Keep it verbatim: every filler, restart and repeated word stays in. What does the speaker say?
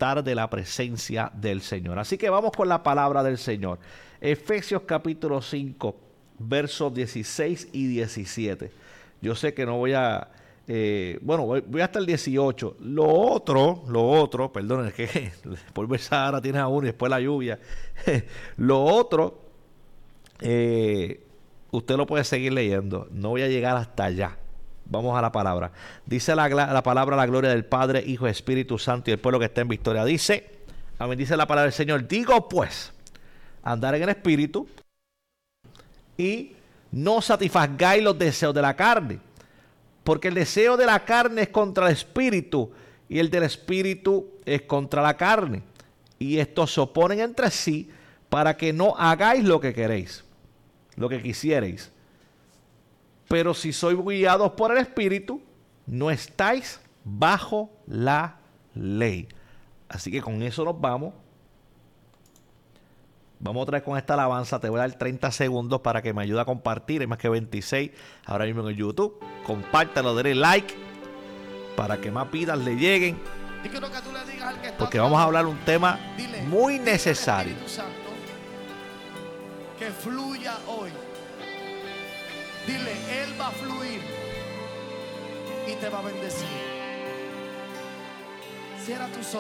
disfrutar de la presencia del Señor. Así que vamos con la palabra del Señor. Efesios capítulo cinco, versos dieciséis y diecisiete. Yo sé que no voy a... Eh, bueno, voy, voy hasta el dieciocho. Lo otro, lo otro, perdón, es que por ver Sahara tienes a uno y después la lluvia. Lo otro, eh, usted lo puede seguir leyendo. No voy a llegar hasta allá. Vamos a la palabra. Dice la, la palabra, la gloria del Padre, Hijo, Espíritu Santo y el pueblo que está en victoria. Dice, amén, dice la palabra del Señor. Digo pues, andar en el Espíritu y no satisfagáis los deseos de la carne. Porque el deseo de la carne es contra el Espíritu y el del Espíritu es contra la carne. Y estos se oponen entre sí para que no hagáis lo que queréis, lo que quisierais. Pero si sois guiados por el Espíritu, no estáis bajo la ley. Así que con eso nos vamos. Vamos otra vez con esta alabanza. Te voy a dar treinta segundos para que me ayude a compartir. Hay más que veintiséis ahora mismo en el YouTube. Compártelo, denle like para que más vidas le lleguen. Porque vamos a hablar un tema muy necesario. Que fluya hoy. Dile, Él va a fluir y te va a bendecir. Cierra tus ojos.